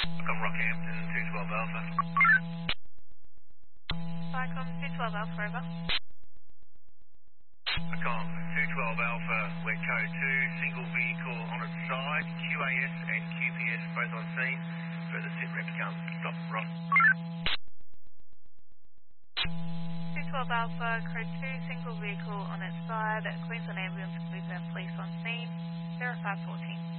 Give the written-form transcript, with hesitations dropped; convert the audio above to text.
Welcome Rockhampton, 212 Alpha. Vicom 212 Alpha, over. Welcome 212 Alpha, we're code 2, single vehicle on its side, QAS and QPS both on scene. Further sit rep to come. Stop, Rock. 212 Alpha, code 2, single vehicle on its side, Queensland Ambulance, Queensland Police on scene, 0514.